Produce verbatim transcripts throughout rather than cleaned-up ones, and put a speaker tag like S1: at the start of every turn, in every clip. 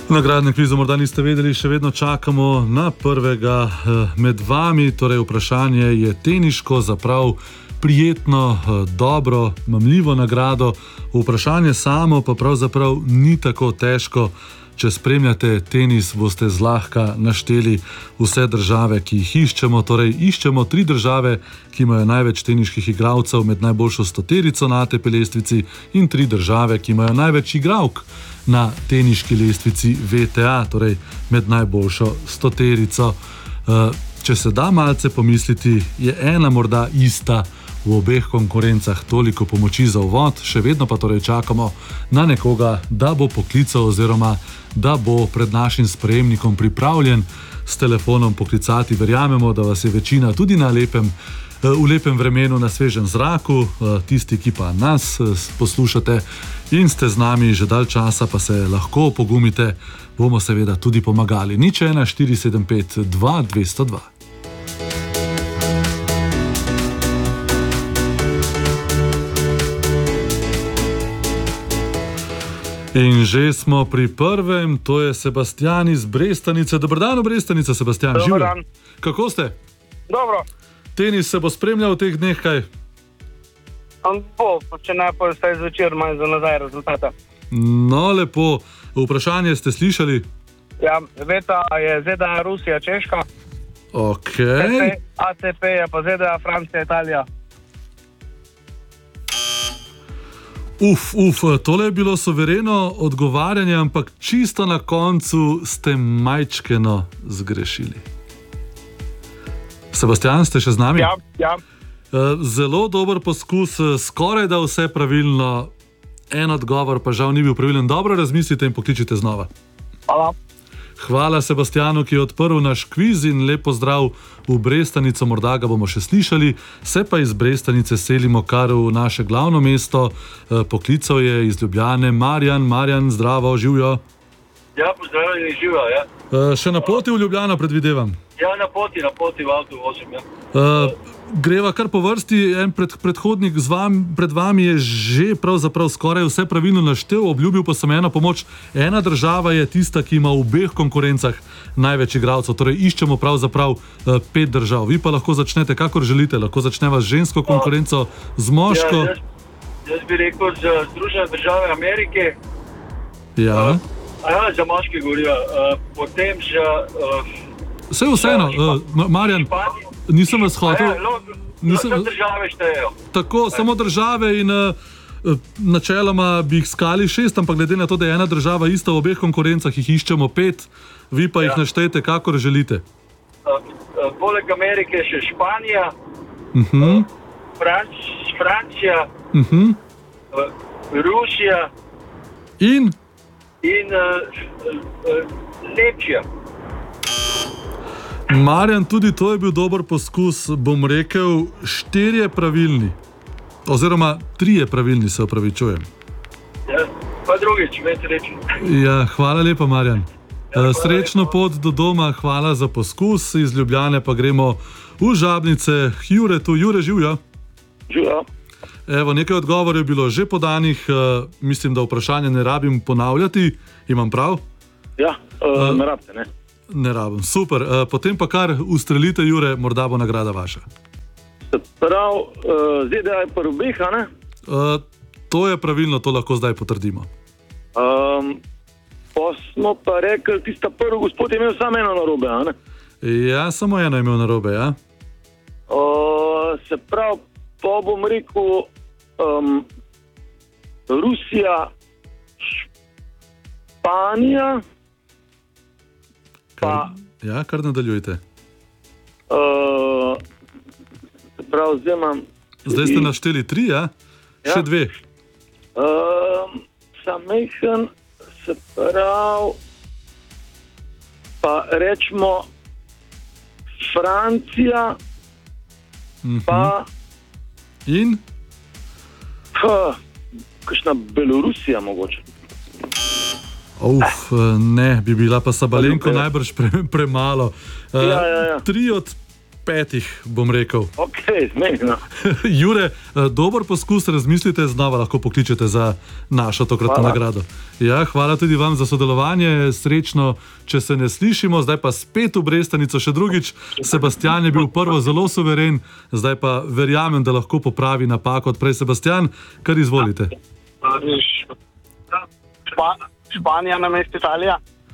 S1: Nagradnem kvizu morda niste vedeli, še vedno čakamo na prvega med vami, torej vprašanje je teniško, zaprav prijetno, dobro, mamljivo nagrado. Vprašanje samo pa pravzaprav ni tako težko. Če spremljate tenis, boste zlahka našteli vse države, ki jih iščemo. Torej, iščemo tri države, ki imajo največ teniških igralcev med najboljšo stoterico na A T P lestvici in tri države, ki imajo največ igralk na teniški lestvici V T A, torej med najboljšo stoterico. Če se da malce pomisliti, je ena morda ista v obeh konkurencah, toliko pomoči za uvod, še vedno pa torej čakamo na nekoga, da bo poklical oziroma da bo pred našim sprejemnikom pripravljen s telefonom poklicati. Verjamemo, da vas je večina tudi na lepem, v lepem vremenu na svežem zraku, tisti, ki pa nas poslušate in ste z nami že dalj časa, pa se lahko pogumite, bomo seveda tudi pomagali. Nič ena štiri sedem pet dva dve nula dva. In že smo pri prvem, to je Sebastian iz Brestanice. Dober dan v Brestanica, Sebastian.
S2: Dober dan.
S1: Kako ste?
S2: Dobro.
S1: Tenis se bo spremljal v teh dneh, kaj?
S2: Bo, če ne, pa vsaj zvečer manj za nazaj rezultata.
S1: No, lepo. Vprašanje ste slišali?
S2: Ja, Veta je Z D A, Rusija, Češka.
S1: Ok.
S2: A T P je pa Z D A, Francija, Italija.
S1: Uf, uf, tole je bilo suvereno odgovarjanje, ampak čisto na koncu ste majčkeno zgrešili. Sebastian, ste še z nami?
S2: Ja, ja.
S1: Zelo dober poskus, skoraj da vse pravilno, en odgovor pa žal ni bil pravilen. Dobro razmislite in pokličite znova.
S2: Hvala.
S1: Hvala Sebastianu, ki je odprl naš kviz, in lep pozdrav v Brestanico, morda ga bomo še slišali. Se pa iz Brestanice selimo kar v naše glavno mesto. Poklical je iz Ljubljane Marjan. Marjan, zdravo, živjo.
S3: Ja, pozdravljeni, živjo, ja.
S1: Še na poti v Ljubljano, predvidevam?
S3: Ja, na poti, na poti v avtu vozim, ja.
S1: Uh, greva kar po vrsti, en pred, predhodnik z vam, pred vami je že pravzaprav skoraj vse pravilno naštel, obljubil pa sem eno pomoč. Ena država je tista, ki ima v obeh konkurencah največ igralcev, torej iščemo pravzaprav uh, pet držav. Vi pa lahko začnete, kakor želite, lahko začneva z žensko konkurenco, z moško.
S3: Ja, jaz, jaz bi rekel z Združene države Amerike.
S1: Ja.
S3: Uh, a ja, za moški govorijo. Uh, potem že... Uh,
S1: Vse vseeno, uh, Marjan, nisem vas hotel...
S3: Ja, no, nisem... no, države štejejo.
S1: Tako, e. Samo države in uh, načeloma bi jih skali šest, ampak glede na to, da je ena država ista v obeh konkurencah, jih iščemo pet, vi pa ja. jih naštejete, kakor želite.
S3: Uh, uh, poleg Amerike še Španija,
S1: uh-huh.
S3: uh, Franč, Francija,
S1: uh-huh.
S3: uh, Rusija
S1: in,
S3: in uh, uh, Nemčija.
S1: Marjan, tudi to je bil dober poskus, bom rekel, štirje pravilni. Oziroma, trije pravilni, se opravičujem.
S3: Ja, pa drugič, več reči.
S1: Ja, hvala lepa, Marjan.
S3: Ja,
S1: Srečno
S3: lepa.
S1: pot do doma, hvala za poskus. Iz Ljubljane pa gremo v Žabnice. Jure tu, Jure, živjo.
S4: Živjo.
S1: Evo, nekaj odgovorov je bilo že podanih, uh, mislim, da vprašanje ne rabim ponavljati. Imam prav?
S4: Ja, uh, uh, ne rabite, ne.
S1: Ne rabim, super. Uh, potem pa kar ustrelite, Jure, morda bo nagrada vaša.
S4: Prav, uh, Z D A je prv obeh, a ne?
S1: Uh, to je pravilno, to lahko zdaj potrdimo.
S4: Um, pa smo pa rekli, tista prvi gospod je imel samo eno narobe, a ne?
S1: Ja, samo eno je imel narobe, ja.
S4: Uh, se prav, pa bom rekel um, Rusija, Španija.
S1: Kar,
S4: Pa,
S1: ja, kar nadaljujte.
S4: Uh, prav, zdaj imam...
S1: Zdaj ste našteli tri, ja?
S4: Ja.
S1: Še dve.
S4: Uh, sam mehen, se prav... Pa rečemo Francija,
S1: Uh-huh.
S4: pa...
S1: In?
S4: Ha, kakšna Belorusija mogoče.
S1: Uf, ne, bi bila pa Sabalenko najbrž pre, premalo.
S4: Ja, ja, ja.
S1: Tri od petih, bom rekel.
S4: Ok, zmehno.
S1: Jure, dober poskus, razmislite, znova lahko pokličete za našo tokratno
S4: Hvala.
S1: nagrado. Ja, hvala tudi vam za sodelovanje, srečno, če se ne slišimo, zdaj pa spet v Brestanico še drugič. Sebastian je bil prvo zelo suveren, zdaj pa verjamem, da lahko popravi napako odprej. Sebastian, kar izvolite.
S2: Špa, Španija na mestu Italija.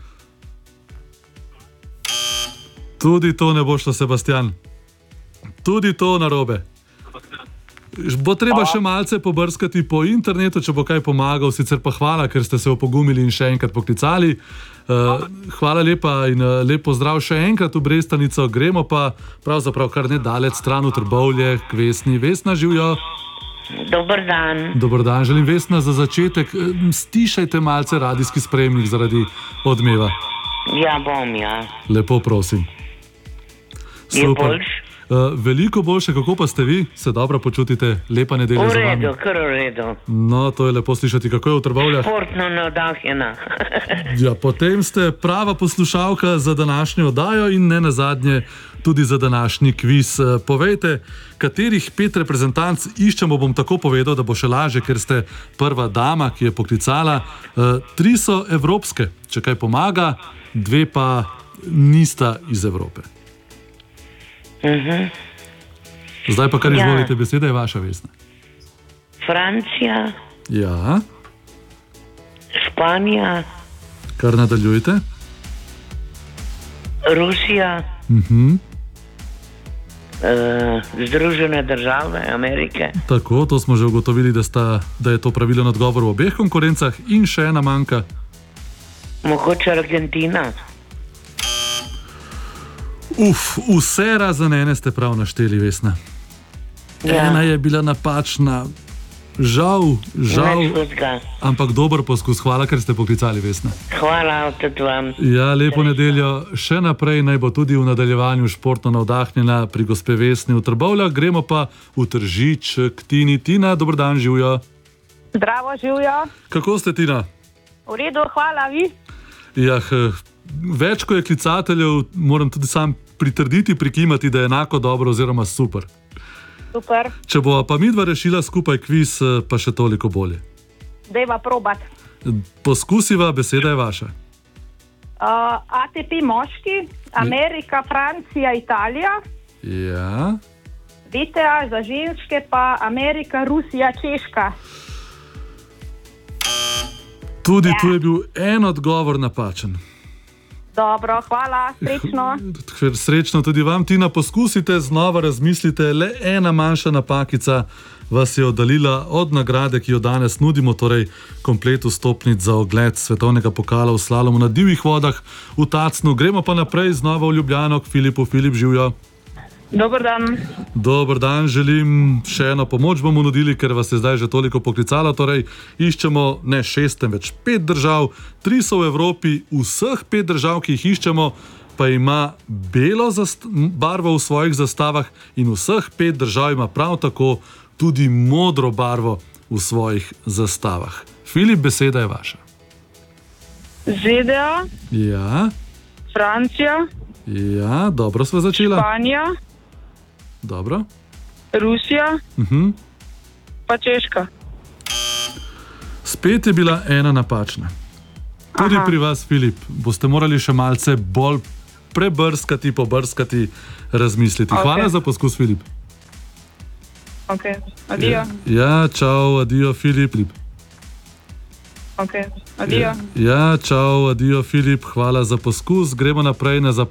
S1: Tudi to ne bo šlo, Sebastian. Tudi to narobe. Bo treba še malce pobrskati po internetu, če bo kaj pomagal, sicer pa hvala, ker ste se opogumili in še enkrat poklicali. Hvala lepa in lep pozdrav še enkrat v Brestanico. Gremo pa pravzaprav kar nedaleč stran v Trbovlje k Vesni. Vesna, živjo.
S5: Dober dan.
S1: Dober dan, želim Vesna za začetek. Stišajte malce radijski sprejemnik zaradi odmeva.
S5: Ja, bom, ja.
S1: Lepo prosim.
S5: Je boljš?
S1: Uh, veliko boljše, kako pa ste vi? Se dobro počutite? Lepa nedelja
S5: V
S1: za vami?
S5: redu, kar v redu.
S1: No, to je lepo slišati. Kako je v Trbovljah?
S5: Športno navdahnjena.
S1: Ja, potem ste prava poslušalka za današnjo oddajo in ne nazadnje tudi za današnji kviz. Uh, povejte, katerih pet reprezentanc iščemo, bom tako povedal, da bo še laže, ker ste prva dama, ki je poklicala. Uh, tri so evropske, če kaj pomaga, dve pa nista iz Evrope.
S5: Uh-huh.
S1: Zdaj pa kar
S5: Ja.
S1: izvolite, beseda je vaša, Vesna.
S5: Francija,
S1: Ja,
S5: Španija,
S1: kar nadaljujte.
S5: Rusija,
S1: Mhm.
S5: uh, Združene države Amerike,
S1: Tako, to smo že ugotovili, da, sta, da je to pravilen odgovor v obeh konkurencah in še ena manjka.
S5: mogoče Argentina.
S1: Uf, vse razen ene ste prav našteli, Vesna.
S5: Ja.
S1: Ena je bila napačna. Žal, žal,
S5: Nič hudega.
S1: ampak dober poskus. Hvala, ker ste poklicali, Vesna.
S5: Hvala tudi vam.
S1: Ja, lepo nedeljo. Še naprej naj bo tudi v nadaljevanju športno navdahnjena pri gospe Vesni v Trbovljah. Gremo pa v Tržič k Tini. Tina, dober dan, živjo.
S6: Zdravo, živijo.
S1: Kako ste, Tina?
S6: V redu, hvala, vi.
S1: Jah, več ko je klicateljev, moram tudi sam pritrditi, prikimati, da je enako dobro oziroma super.
S6: Super,
S1: Če bova pa midva rešila skupaj kviz, pa še toliko bolje.
S6: dajva probat.
S1: Poskusiva, beseda je vaša.
S6: Uh, A T P moški, Amerika, Francija, Italija,
S1: Ja,
S6: V T A za ženske pa Amerika, Rusija, Češka.
S1: tudi tu je bil en odgovor napačen.
S6: Dobro, hvala, srečno.
S1: Srečno tudi vam, Tina, poskusite, znova razmislite, le ena manjša napakica vas je oddaljila od nagrade, ki jo danes nudimo, torej komplet vstopnic za ogled svetovnega pokala v slalomu na divjih vodah v Tacnu. Gremo pa naprej znova v Ljubljano k Filipu. Filip, živjo.
S6: Dober dan.
S1: Dober dan, želim še eno pomoč bomo nudili, ker vas je zdaj že toliko poklicalo. Torej, iščemo ne šest, več pet držav, tri so v Evropi, vseh pet držav, ki jih iščemo, pa ima belo barvo v svojih zastavah in vseh pet držav ima prav tako tudi modro barvo v svojih zastavah. Filip, beseda je vaša.
S6: Z D A,
S1: Ja,
S6: Francija,
S1: ja, dobro sva začela.
S6: Španija,
S1: Dobro.
S6: Rusija
S1: Uh-huh.
S6: pa Češka.
S1: Spet je bila ena napačna. Tudi
S6: Aha.
S1: pri vas, Filip, boste morali še malce bolj prebrskati, pobrskati, razmisliti.
S6: Ok.
S1: Hvala za poskus, Filip.
S6: Ok, adijo.
S1: Ja, čau, adijo, Filip.
S6: Ok, adijo.
S1: Ja, čau, adijo, Filip. Hvala za poskus. Gremo naprej na zapravo.